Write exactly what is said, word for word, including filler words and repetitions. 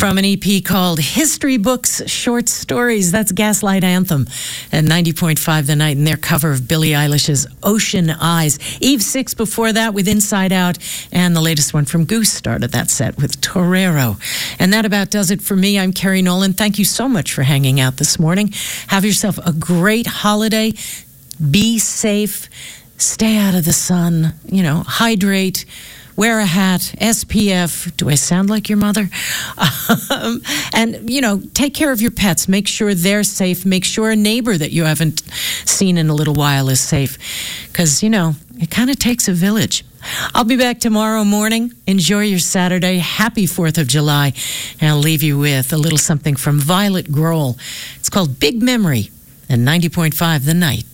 From an E P called History Books Short Stories, that's Gaslight Anthem at ninety point five The Night, and their cover of Billie Eilish's Ocean Eyes. Eve Six before that with Inside Out, and the latest one from Goose started that set with Torero. And that about does it for me. I'm Carrie Nolan. Thank you so much for hanging out this morning. Have yourself a great holiday. Be safe. Stay out of the sun. You know, hydrate. Wear a hat, S P F. Do I sound like your mother? Um, and, you know, take care of your pets. Make sure they're safe. Make sure a neighbor that you haven't seen in a little while is safe. Because, you know, it kind of takes a village. I'll be back tomorrow morning. Enjoy your Saturday. Happy fourth of July. And I'll leave you with a little something from Violet Grohl. It's called Big Memory at ninety point five The Night.